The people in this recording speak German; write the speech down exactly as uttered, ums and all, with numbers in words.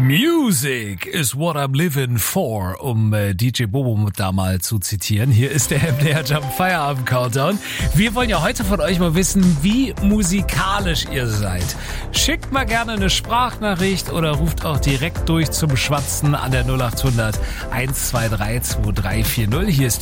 Music is what I'm living for, um äh, D J Bobo da mal zu zitieren. Hier ist der M D R Jump Feierabend Countdown. Wir wollen ja heute von euch mal wissen, wie musikalisch ihr seid. Schickt mal gerne eine Sprachnachricht oder ruft auch direkt durch zum Schwatzen an der null acht hundert eins zwei drei zwei drei vier null. Hier ist